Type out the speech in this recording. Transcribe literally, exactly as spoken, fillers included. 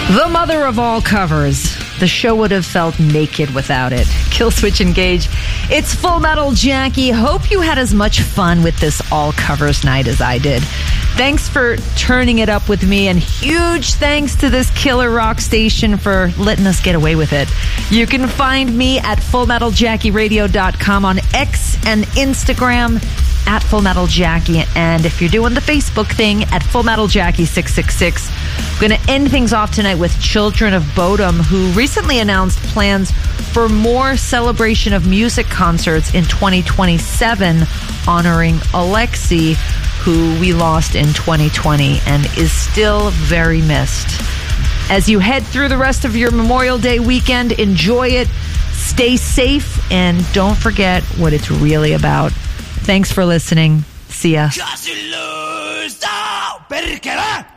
The mother of all covers. The show would have felt naked without it. Killswitch Engage. It's Full Metal Jackie. Hope you had as much fun with this all covers night as I did. Thanks for turning it up with me, and huge thanks to this killer rock station for letting us get away with it. You can find me at full metal jackie radio dot com, on X and Instagram at Full Metal Jackie, and if you're doing the Facebook thing, at Full Metal Jackie six six six. We're going to end things off tonight with Children of Bodom, who recently announced plans for more Celebration of Music concerts in twenty twenty-seven, honoring Alexi, who we lost in twenty twenty and is still very missed. As you head through the rest of your Memorial Day weekend, enjoy it, stay safe, and don't forget what it's really about. Thanks for listening. See ya.